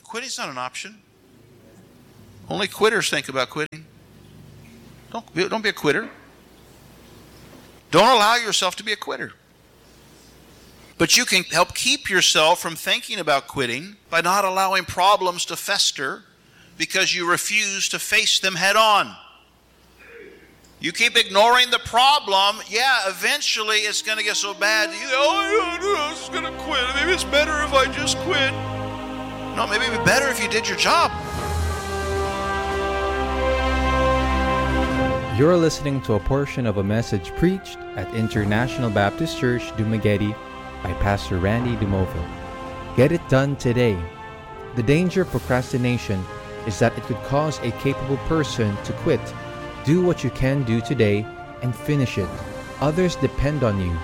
Quitting's not an option. Only quitters think about quitting. Don't be a quitter. Don't allow yourself to be a quitter. But you can help keep yourself from thinking about quitting by not allowing problems to fester because you refuse to face them head on. You keep ignoring the problem, eventually it's going to get so bad that I'm just going to quit. Maybe it's better if I just quit. No, maybe it'd be better if you did your job. You're listening to a portion of a message preached at International Baptist Church, Dumaguete by Pastor Randy Dumoville. Get it done today. The danger of procrastination is that it could cause a capable person to quit. Do what you can do today and finish it. Others depend on you.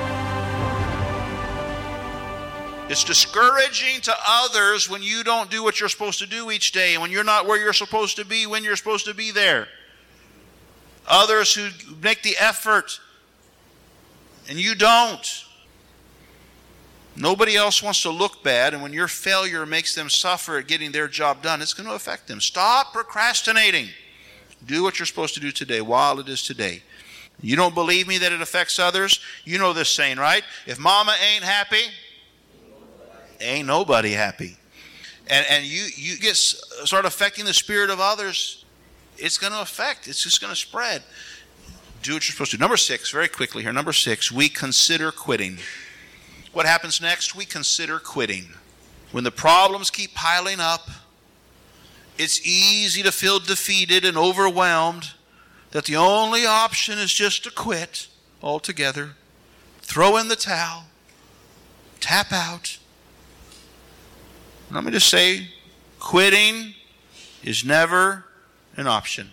It's discouraging to others when you don't do what you're supposed to do each day and when you're not where you're supposed to be when you're supposed to be there. Others who make the effort and you don't. Nobody else wants to look bad, and when your failure makes them suffer at getting their job done, it's going to affect them. Stop procrastinating. Do what you're supposed to do today while it is today. You don't believe me that it affects others? You know this saying, right? If mama ain't happy, ain't nobody happy. And you get start affecting the spirit of others, it's going to affect. It's just going to spread. Do what you're supposed to do. Number 6, very quickly here. Number 6, we consider quitting. What happens next? We consider quitting. When the problems keep piling up, it's easy to feel defeated and overwhelmed that the only option is just to quit altogether, throw in the towel, tap out. Let me just say, quitting is never an option.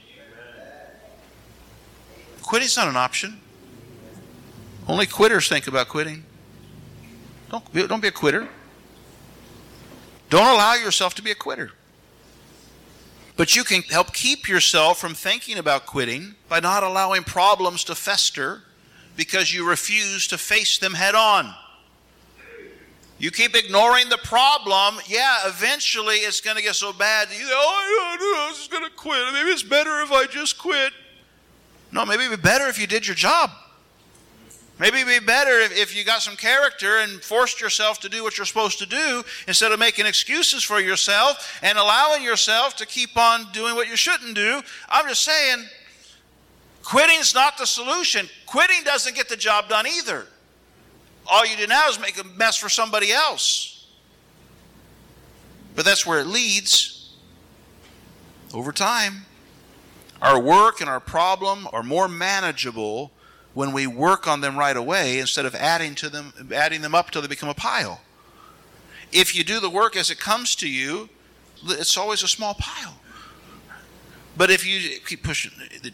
Quitting's not an option. Only quitters think about quitting. Don't be a quitter. Don't allow yourself to be a quitter. But you can help keep yourself from thinking about quitting by not allowing problems to fester because you refuse to face them head on. You keep ignoring the problem, eventually it's going to get so bad that I'm just going to quit. Maybe it's better if I just quit. No, maybe it'd be better if you did your job. Maybe it'd be better if you got some character and forced yourself to do what you're supposed to do instead of making excuses for yourself and allowing yourself to keep on doing what you shouldn't do. I'm just saying, quitting's not the solution. Quitting doesn't get the job done either. All you do now is make a mess for somebody else. But that's where it leads. Over time, our work and our problem are more manageable when we work on them right away instead of adding them up till they become a pile. If you do the work as it comes to you, it's always a small pile. But if you keep pushing,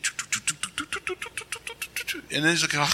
and then it's like,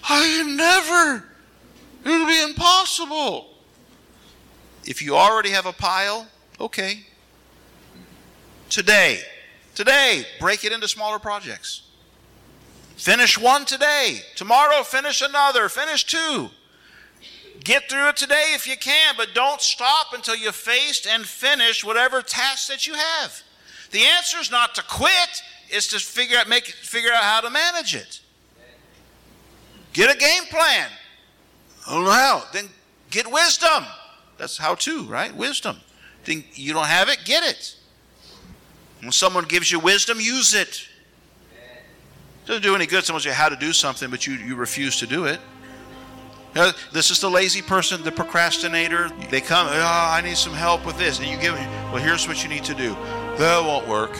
it'll be impossible. If you already have a pile, okay. Today, break it into smaller projects. Finish one today. Tomorrow, finish another. Finish 2. Get through it today if you can, but don't stop until you've faced and finished whatever task that you have. The answer is not to quit, it's to figure out how to manage it. Get a game plan. I don't know how. Then get wisdom. That's how to, right? Wisdom. Think you don't have it, get it. When someone gives you wisdom, use it. It doesn't do any good someone tells you how to do something, but you refuse to do it. This is the lazy person, the procrastinator. They come, I need some help with this. And you give them, well, here's what you need to do. That won't work.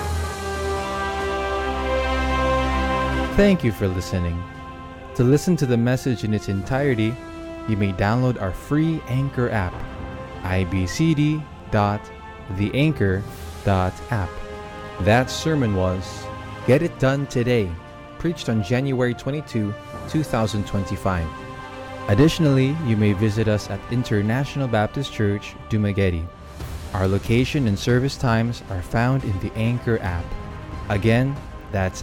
Thank you for listening. To listen to the message in its entirety, you may download our free Anchor app, ibcd.theanchor.app. That sermon was Get It Done Today, preached on January 22, 2025. Additionally, you may visit us at International Baptist Church, Dumaguete. Our location and service times are found in the Anchor app. Again, that's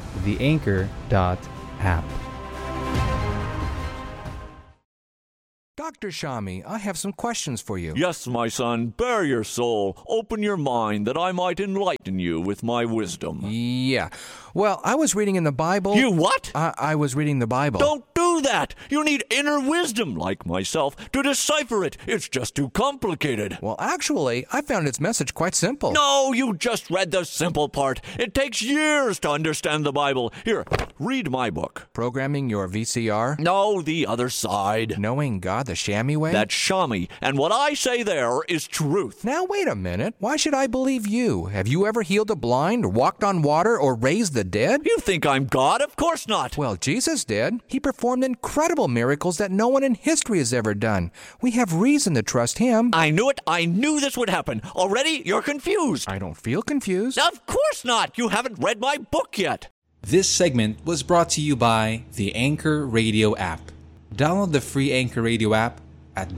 ibcd.theanchor.app. Dr. Shami, I have some questions for you. Yes, my son, bare your soul. Open your mind that I might enlighten you with my wisdom. Yeah. Well, I was reading in the Bible. You what? I was reading the Bible. Don't do that. You need inner wisdom, like myself, to decipher it. It's just too complicated. Well, actually, I found its message quite simple. No, you just read the simple part. It takes years to understand the Bible. Here, read my book. Programming your VCR? No, the other side. Knowing God the Shami way? That's Shami, and what I say there is truth. Now, wait a minute. Why should I believe you? Have you ever healed a blind, walked on water, or raised the dead? You think I'm God? Of course not. Well, Jesus did. He performed incredible miracles that no one in history has ever done. We have reason to trust him. I knew it. I knew this would happen. Already, you're confused. I don't feel confused. Of course not. You haven't read my book yet. This segment was brought to you by the Anchor Radio app. Download the free Anchor Radio app at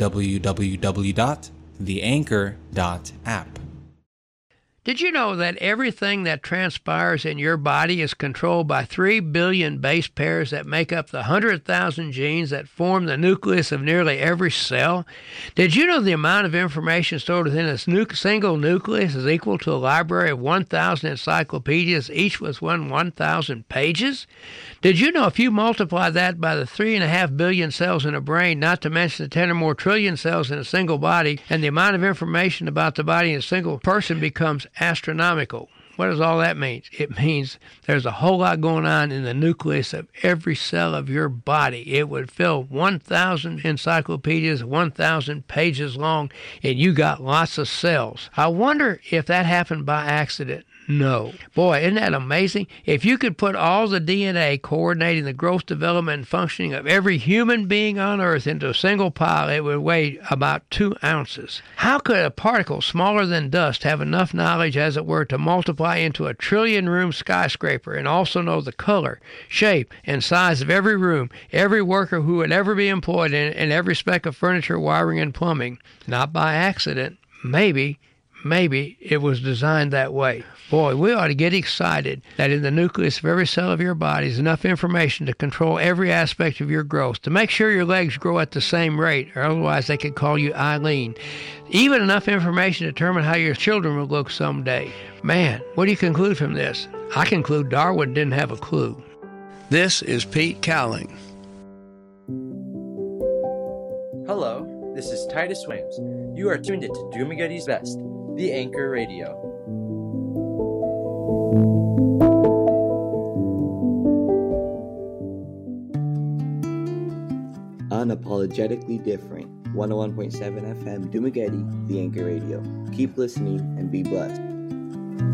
www.theanchor.app. Did you know that everything that transpires in your body is controlled by 3 billion base pairs that make up the 100,000 genes that form the nucleus of nearly every cell? Did you know the amount of information stored within a single nucleus is equal to a library of 1,000 encyclopedias, each with 1,000 pages? Did you know if you multiply that by the 3.5 billion cells in a brain, not to mention the 10 or more trillion cells in a single body, and the amount of information about the body in a single person becomes astronomical? What does all that mean? It means there's a whole lot going on in the nucleus of every cell of your body. It would fill 1,000 encyclopedias, 1,000 pages long, and you got lots of cells. I wonder if that happened by accident. No. Boy, isn't that amazing? If you could put all the DNA coordinating the growth, development, and functioning of every human being on Earth into a single pile, it would weigh about 2 ounces. How could a particle smaller than dust have enough knowledge, as it were, to multiply into a trillion-room skyscraper and also know the color, shape, and size of every room, every worker who would ever be employed in it, and every speck of furniture, wiring, and plumbing? Not by accident. Maybe it was designed that way. Boy, we ought to get excited that in the nucleus of every cell of your body is enough information to control every aspect of your growth, to make sure your legs grow at the same rate, or otherwise they could call you Eileen. Even enough information to determine how your children will look someday. Man, what do you conclude from this? I conclude Darwin didn't have a clue. This is Pete Cowling. Hello, this is Titus Williams. You are tuned into Dumagadi's Best, the Anchor Radio. Unapologetically different. 101.7 FM Dumageddon, the Anchor Radio. Keep listening and be blessed.